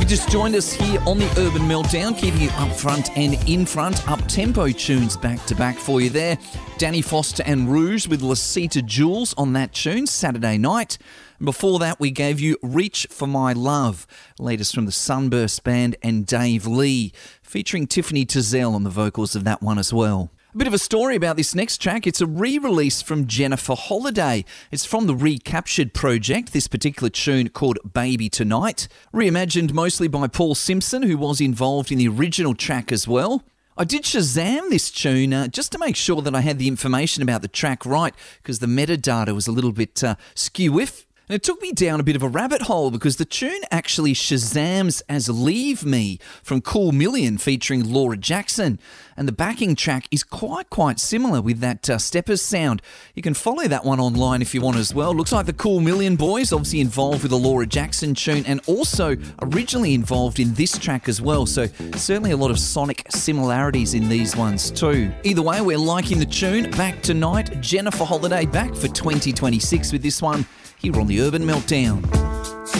just joined us here on the Urban Meltdown, keeping you up front and in front. Up-tempo tunes back-to-back for you there. Danny Foster and Rouge with Lasita Jules on that tune, Saturday night. And before that, we gave you Reach for My Love, latest from the Sunburst Band and Dave Lee, featuring Tiffany Tazell on the vocals of that one as well. A bit of a story about this next track. It's a re-release from Jennifer Holliday. It's from the Recaptured project, this particular tune called Baby Tonight. Reimagined mostly by Paul Simpson, who was involved in the original track as well. I did Shazam this tune just to make sure that I had the information about the track right, because the metadata was a little bit skew-iff. And it took me down a bit of a rabbit hole because the tune actually Shazams as Leave Me from Cool Million featuring Laura Jackson. And the backing track is quite similar with that Steppers sound. You can follow that one online if you want as well. Looks like the Cool Million boys obviously involved with the Laura Jackson tune and also originally involved in this track as well. So certainly a lot of sonic similarities in these ones too. Either way, we're liking the tune. Back tonight, Jennifer Holliday back for 2026 with this one here on the Urban Meltdown.